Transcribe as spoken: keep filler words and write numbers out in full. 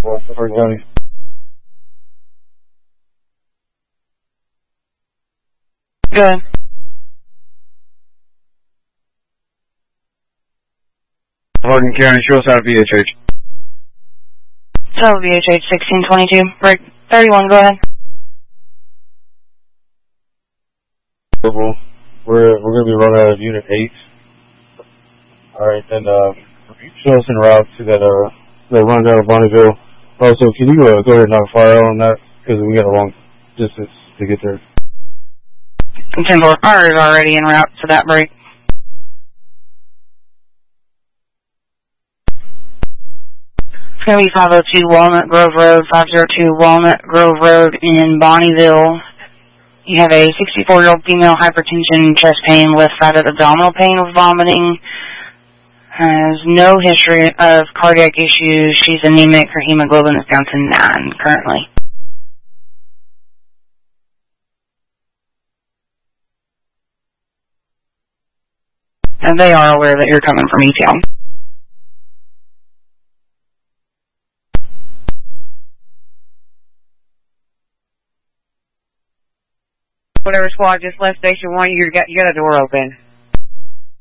Hardin County. Good. Hardin County, show us how to V H H. So V H H sixteen twenty-two, break thirty-one, go ahead. We're, we're going to be running out of Unit eight. Alright, then uh, show us en route to that, uh, that runs out of Bonneville. Also, can you uh, go ahead and knock fire out on that? Because we got a long distance to get there. ten four R is already en route to that break. It's going to be five oh two Walnut Grove Road, five oh two Walnut Grove Road in Bonneville. You have a sixty-four-year-old female, hypertension, chest pain, left side of abdominal pain with vomiting. Has no history of cardiac issues. She's anemic. Her hemoglobin is down to nine currently. And they are aware that you're coming from E T L. Whatever squad just left Station one, you got, you got a door open.